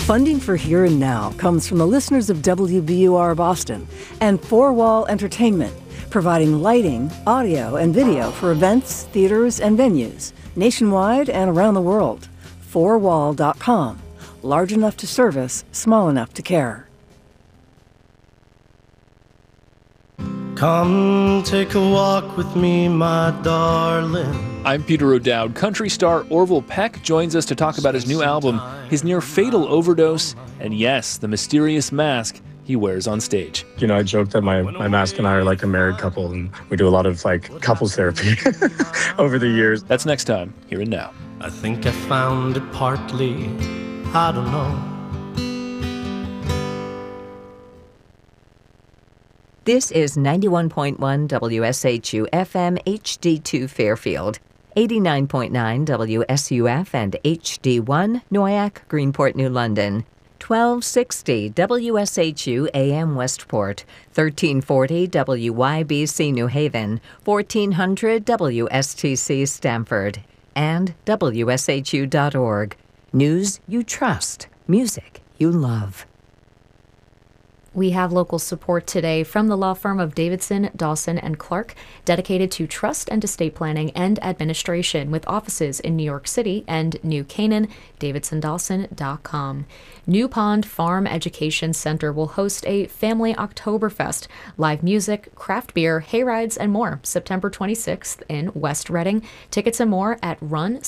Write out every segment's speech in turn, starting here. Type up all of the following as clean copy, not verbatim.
Funding for Here and Now comes from the listeners of WBUR Boston and Four Wall Entertainment, providing lighting, audio, and video for events, theaters, and venues nationwide and around the world. Fourwall.com. Large enough to service, small enough to care. Come take a walk with me, my darling. I'm Peter O'Dowd. Country star Orville Peck joins us to talk about his new album, his near-fatal overdose, and yes, the mysterious mask he wears on stage. You know, I joke that my mask and I are like a married couple, and we do a lot of couples therapy over the years. That's next time, Here and Now. I think I found it partly, I don't know. This is 91.1 WSHU FM HD2 Fairfield, 89.9 WSUF and HD1 Noyac, Greenport, New London, 1260 WSHU AM Westport, 1340 WYBC New Haven, 1400 WSTC Stamford, and WSHU.org. News you trust, music you love. We have local support today from the law firm of Davidson, Dawson, and Clark, dedicated to trust and estate planning and administration with offices in New York City and New Canaan, davidsondawson.com. New Pond Farm Education Center will host a Family Oktoberfest, live music, craft beer, hayrides, and more, September 26th in West Reading. Tickets and more at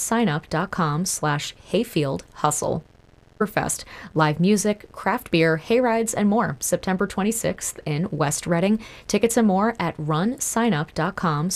runsignup.com/hayfieldhustle. Fest, live music, craft beer, hayrides, and more, September 26th in West Reading. Tickets and more at runsignup.com